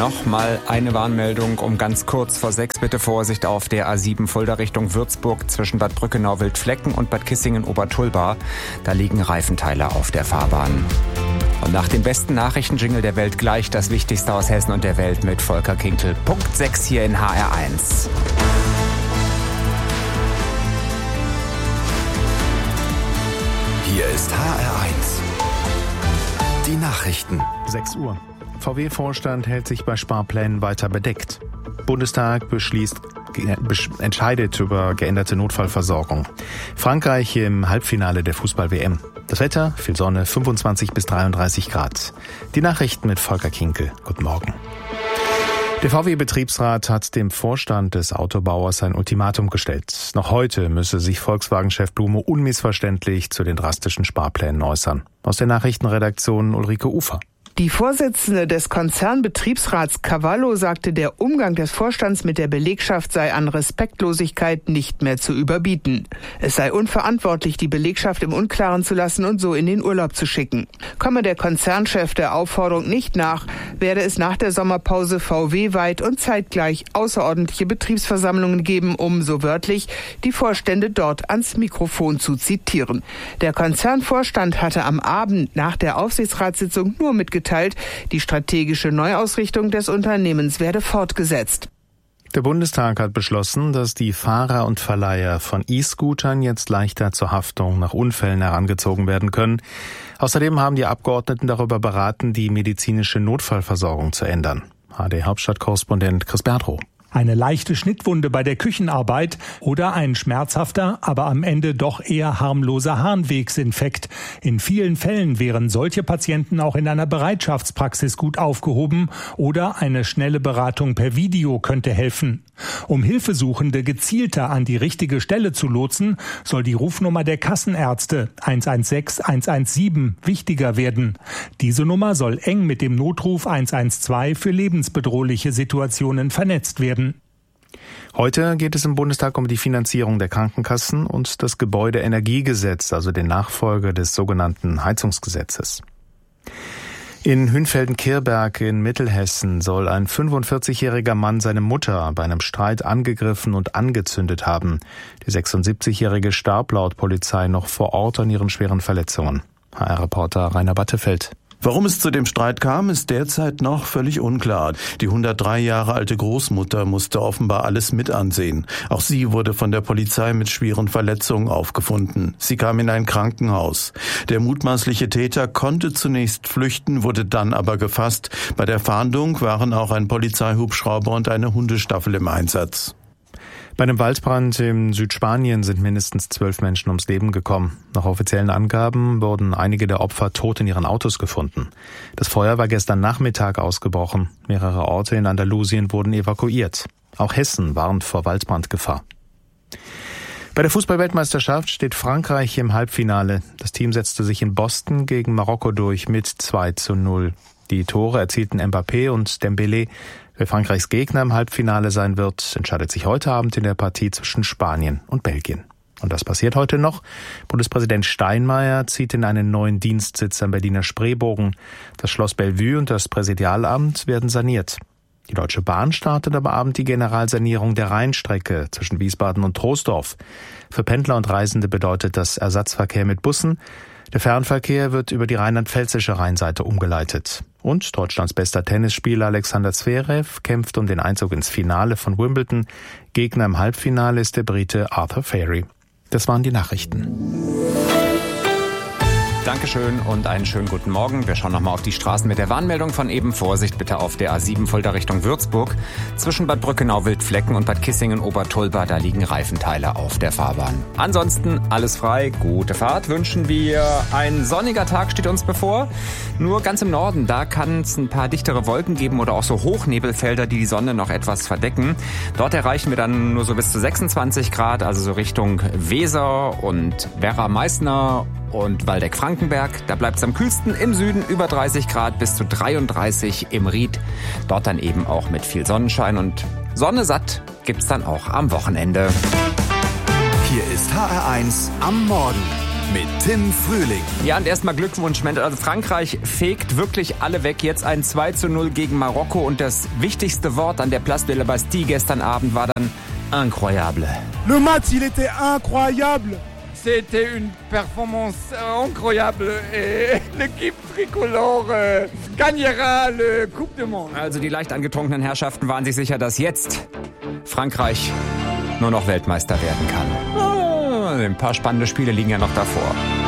Nochmal eine Warnmeldung um ganz kurz vor 6. Bitte Vorsicht auf der A7 Fulda Richtung Würzburg zwischen Bad Brückenau-Wildflecken und Bad Kissingen-Obertulba. Da liegen Reifenteile auf der Fahrbahn. Und nach dem besten Nachrichtenjingle der Welt gleich das Wichtigste aus Hessen und der Welt mit Volker Kinkel. Punkt 6 hier in HR1. Hier ist HR1. Die Nachrichten. 6 Uhr. VW-Vorstand hält sich bei Sparplänen weiter bedeckt. Bundestag entscheidet über geänderte Notfallversorgung. Frankreich im Halbfinale der Fußball-WM. Das Wetter, viel Sonne, 25 bis 33 Grad. Die Nachrichten mit Volker Kinkel. Guten Morgen. Der VW-Betriebsrat hat dem Vorstand des Autobauers ein Ultimatum gestellt. Noch heute müsse sich Volkswagen-Chef Blume unmissverständlich zu den drastischen Sparplänen äußern. Aus der Nachrichtenredaktion Ulrike Ufer. Die Vorsitzende des Konzernbetriebsrats Cavallo sagte, der Umgang des Vorstands mit der Belegschaft sei an Respektlosigkeit nicht mehr zu überbieten. Es sei unverantwortlich, die Belegschaft im Unklaren zu lassen und so in den Urlaub zu schicken. Komme der Konzernchef der Aufforderung nicht nach, werde es nach der Sommerpause VW-weit und zeitgleich außerordentliche Betriebsversammlungen geben, um, so wörtlich, die Vorstände dort ans Mikrofon zu zitieren. Der Konzernvorstand hatte am Abend nach der Aufsichtsratssitzung nur mitgeteilt, die strategische Neuausrichtung des Unternehmens werde fortgesetzt. Der Bundestag hat beschlossen, dass die Fahrer und Verleiher von E-Scootern jetzt leichter zur Haftung nach Unfällen herangezogen werden können. Außerdem haben die Abgeordneten darüber beraten, die medizinische Notfallversorgung zu ändern. HD-Hauptstadtkorrespondent Chris Berdrow. Eine leichte Schnittwunde bei der Küchenarbeit oder ein schmerzhafter, aber am Ende doch eher harmloser Harnwegsinfekt. In vielen Fällen wären solche Patienten auch in einer Bereitschaftspraxis gut aufgehoben oder eine schnelle Beratung per Video könnte helfen. Um Hilfesuchende gezielter an die richtige Stelle zu lotsen, soll die Rufnummer der Kassenärzte 116 117 wichtiger werden. Diese Nummer soll eng mit dem Notruf 112 für lebensbedrohliche Situationen vernetzt werden. Heute geht es im Bundestag um die Finanzierung der Krankenkassen und das Gebäudeenergiegesetz, also den Nachfolger des sogenannten Heizungsgesetzes. In Hünfelden-Kirberg in Mittelhessen soll ein 45-jähriger Mann seine Mutter bei einem Streit angegriffen und angezündet haben. Die 76-jährige starb laut Polizei noch vor Ort an ihren schweren Verletzungen. HR-Reporter Rainer Battefeld. Warum es zu dem Streit kam, ist derzeit noch völlig unklar. Die 103 Jahre alte Großmutter musste offenbar alles mit ansehen. Auch sie wurde von der Polizei mit schweren Verletzungen aufgefunden. Sie kam in ein Krankenhaus. Der mutmaßliche Täter konnte zunächst flüchten, wurde dann aber gefasst. Bei der Fahndung waren auch ein Polizeihubschrauber und eine Hundestaffel im Einsatz. Bei einem Waldbrand in Südspanien sind mindestens 12 Menschen ums Leben gekommen. Nach offiziellen Angaben wurden einige der Opfer tot in ihren Autos gefunden. Das Feuer war gestern Nachmittag ausgebrochen. Mehrere Orte in Andalusien wurden evakuiert. Auch Hessen warnt vor Waldbrandgefahr. Bei der Fußball-Weltmeisterschaft steht Frankreich im Halbfinale. Das Team setzte sich in Boston gegen Marokko durch mit 2:0. Die Tore erzielten Mbappé und Dembélé. Wer Frankreichs Gegner im Halbfinale sein wird, entscheidet sich heute Abend in der Partie zwischen Spanien und Belgien. Und das passiert heute noch. Bundespräsident Steinmeier zieht in einen neuen Dienstsitz am Berliner Spreebogen. Das Schloss Bellevue und das Präsidialamt werden saniert. Die Deutsche Bahn startet am Abend die Generalsanierung der Rheinstrecke zwischen Wiesbaden und Troisdorf. Für Pendler und Reisende bedeutet das Ersatzverkehr mit Bussen. Der Fernverkehr wird über die rheinland-pfälzische Rheinseite umgeleitet. Und Deutschlands bester Tennisspieler Alexander Zverev kämpft um den Einzug ins Finale von Wimbledon. Gegner im Halbfinale ist der Brite Arthur Fairy. Das waren die Nachrichten. Dankeschön und einen schönen guten Morgen. Wir schauen nochmal auf die Straßen mit der Warnmeldung von eben. Vorsicht bitte auf der A7 Fulda Richtung Würzburg. Zwischen Bad Brückenau-Wildflecken und Bad Kissingen-Obertulba, da liegen Reifenteile auf der Fahrbahn. Ansonsten alles frei, gute Fahrt wünschen wir. Ein sonniger Tag steht uns bevor. Nur ganz im Norden, da kann es ein paar dichtere Wolken geben oder auch so Hochnebelfelder, die die Sonne noch etwas verdecken. Dort erreichen wir dann nur so bis zu 26 Grad, also so Richtung Weser und Werra-Meißner und Waldeck-Frankenberg. Da bleibt es am kühlsten im Süden über 30 Grad bis zu 33 im Ried. Dort dann eben auch mit viel Sonnenschein und Sonne satt gibt's dann auch am Wochenende. Hier ist HR1 am Morgen mit Tim Frühling. Ja, und erstmal Glückwunsch. Also Frankreich fegt wirklich alle weg. Jetzt ein 2:0 gegen Marokko. Und das wichtigste Wort an der Place de la Bastille gestern Abend war dann incroyable. Le match, il était incroyable. C'était une performance incroyable et l'équipe tricolore gagnera le Coupe du Monde. Also die leicht angetrunkenen Herrschaften waren sich sicher, dass jetzt Frankreich nur noch Weltmeister werden kann. Ein paar spannende Spiele liegen ja noch davor.